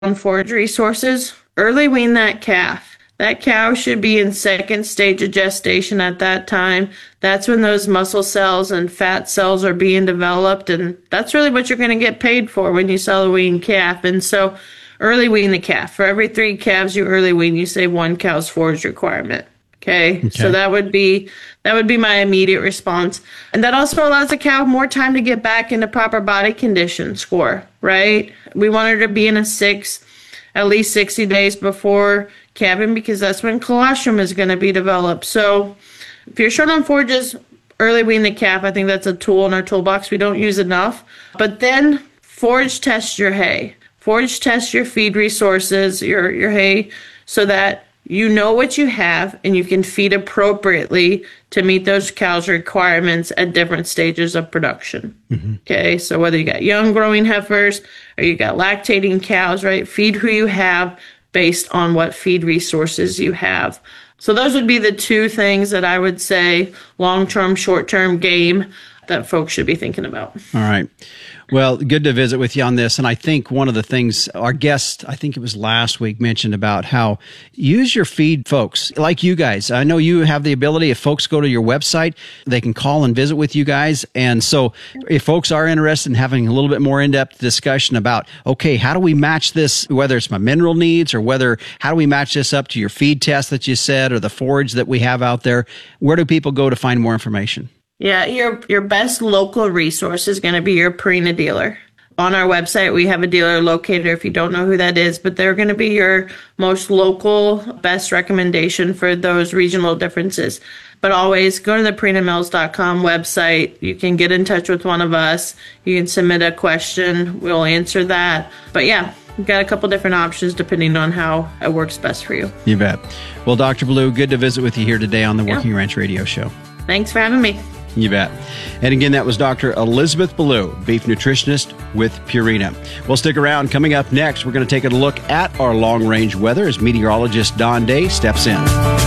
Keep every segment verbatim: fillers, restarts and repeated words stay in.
on forage resources, early wean that calf. That cow should be in second stage of gestation at that time. That's when those muscle cells and fat cells are being developed, and that's really what you're going to get paid for when you sell a weaned calf. And so early wean the calf. For every three calves you early wean, you save one cow's forage requirement. Okay? okay. So that would be that would be my immediate response. And that also allows the cow more time to get back into proper body condition score, right? We want her to be in a six, at least sixty days before calving, because that's when colostrum is going to be developed. So if you're short on forages, early wean the calf. I think that's a tool in our toolbox we don't use enough. But then forage test your hay. Forage test your feed resources, your, your hay, so that you know what you have and you can feed appropriately to meet those cows' requirements at different stages of production. Mm-hmm. Okay, so whether you got young growing heifers or you got lactating cows, right? Feed who you have based on what feed resources you have. So those would be the two things that I would say long-term, short-term game that folks should be thinking about. All right. Well, good to visit with you on this. And I think one of the things our guest, I think it was last week, mentioned about how use your feed folks like you guys. I know you have the ability, if folks go to your website, they can call and visit with you guys. And so if folks are interested in having a little bit more in-depth discussion about, okay, how do we match this, whether it's my mineral needs or whether, how do we match this up to your feed test that you said or the forage that we have out there, where do people go to find more information? Yeah, your your best local resource is going to be your Purina dealer. On our website, we have a dealer locator if you don't know who that is, but they're going to be your most local, best recommendation for those regional differences. But always go to the purina mills dot com website. You can get in touch with one of us. You can submit a question. We'll answer that. But yeah, we've got a couple different options depending on how it works best for you. You bet. Well, Doctor Ballou, good to visit with you here today on the yeah. Working Ranch Radio Show. Thanks for having me. You bet. And again, that was Doctor Elizabeth Ballou, beef nutritionist with Purina. Well, stick around. Coming up next, we're going to take a look at our long-range weather as meteorologist Don Day steps in.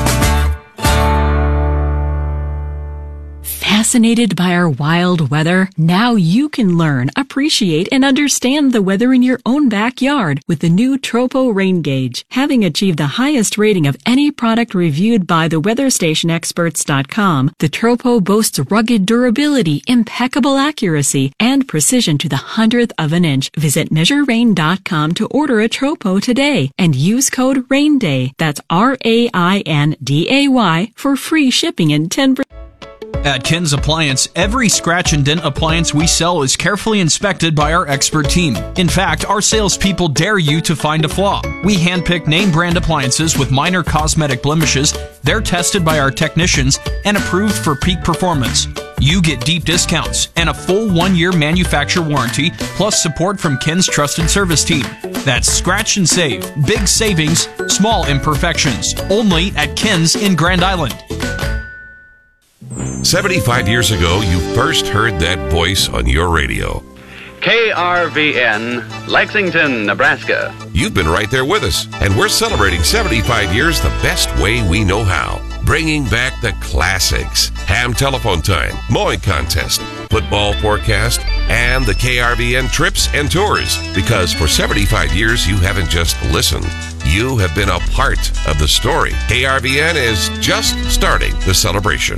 Fascinated by our wild weather? Now you can learn, appreciate, and understand the weather in your own backyard with the new Tropo Rain Gauge. Having achieved the highest rating of any product reviewed by the weather station experts dot com, the Tropo boasts rugged durability, impeccable accuracy, and precision to the hundredth of an inch. Visit measure rain dot com to order a Tropo today and use code RAINDAY, that's R A I N D A Y, for free shipping and ten percent. At Ken's Appliance, every scratch and dent appliance we sell is carefully inspected by our expert team. In fact, our salespeople dare you to find a flaw. We handpick name brand appliances with minor cosmetic blemishes. They're tested by our technicians and approved for peak performance. You get deep discounts and a full one-year manufacturer warranty, plus support from Ken's trusted service team. That's scratch and save. Big savings, small imperfections. Only at Ken's in Grand Island. seventy-five years ago, you first heard that voice on your radio. K R V N, Lexington, Nebraska. You've been right there with us, and we're celebrating seventy-five years the best way we know how. Bringing back the classics, ham telephone time, mowing contest, football forecast, and the K R V N trips and tours. Because for seventy-five years, you haven't just listened. You have been a part of the story. K R V N is just starting the celebration.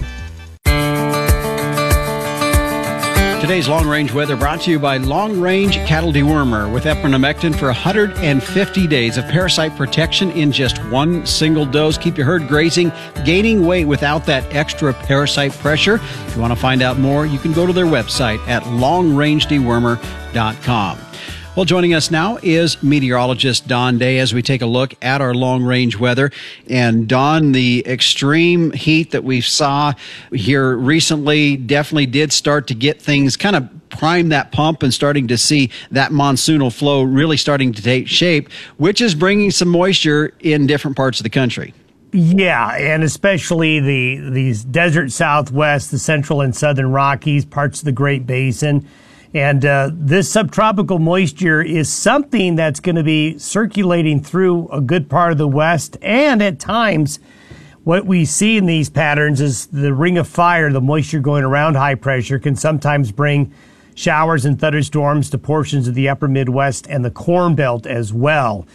Today's long-range weather brought to you by Long Range Cattle Dewormer with epronamectin for one hundred fifty days of parasite protection in just one single dose. Keep your herd grazing, gaining weight without that extra parasite pressure. If you want to find out more, you can go to their website at long range dewormer dot com. Well, joining us now is meteorologist Don Day as we take a look at our long-range weather. And Don, the extreme heat that we saw here recently definitely did start to get things kind of prime that pump and starting to see that monsoonal flow really starting to take shape, which is bringing some moisture in different parts of the country. Yeah, and especially the these desert Southwest, the Central and Southern Rockies, parts of the Great Basin. And uh, this subtropical moisture is something that's going to be circulating through a good part of the West. And at times, what we see in these patterns is the ring of fire, the moisture going around high pressure, can sometimes bring Showers and thunderstorms to portions of the upper Midwest and the Corn Belt as well.